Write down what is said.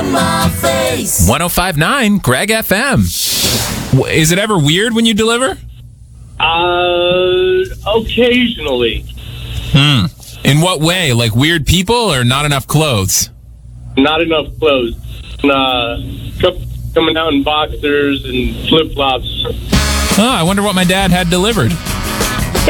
on my face. 105.9 Greg FM. Is it ever weird when you deliver? Occasionally. In what way? Like weird people or not enough clothes? Not enough clothes. Coming out in boxers and flip-flops. Oh, I wonder what my dad had delivered.